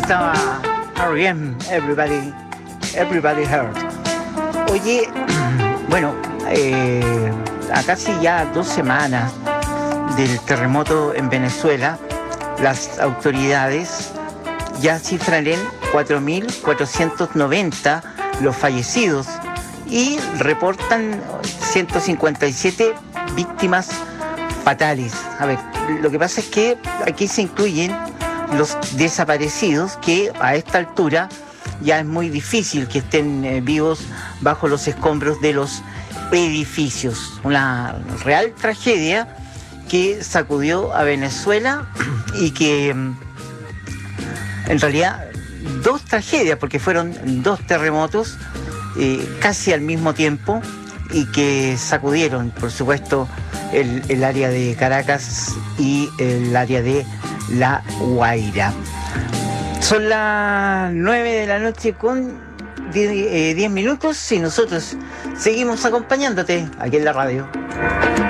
estaba R.E.M. Everybody Hurt. Oye, bueno, a casi ya 2 semanas del terremoto en Venezuela, las autoridades ya cifran en 4.490 los fallecidos y reportan 157 víctimas fatales. A ver, lo que pasa es que aquí se incluyen los desaparecidos, que a esta altura ya es muy difícil que estén vivos bajo los escombros de los edificios. Una real tragedia que sacudió a Venezuela y que en realidad 2 tragedias, porque fueron 2 terremotos casi al mismo tiempo y que sacudieron, por supuesto, el área de Caracas y el área de La Guaira. Son las 9 de la noche con 10 minutos y nosotros seguimos acompañándote aquí en la radio.